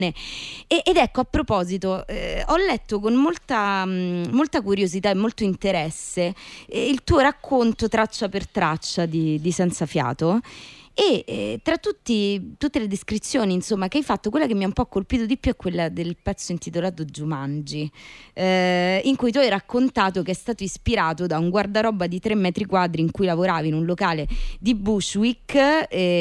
Ed ecco, a proposito, ho letto con molta curiosità e molto interesse il tuo racconto traccia per traccia di Senza Fiato. E tra tutte le descrizioni, insomma, che hai fatto, quella che mi ha un po' colpito di più è quella del pezzo intitolato Jumanji, in cui tu hai raccontato che è stato ispirato da un guardaroba di 3 metri quadri in cui lavoravi in un locale di Bushwick,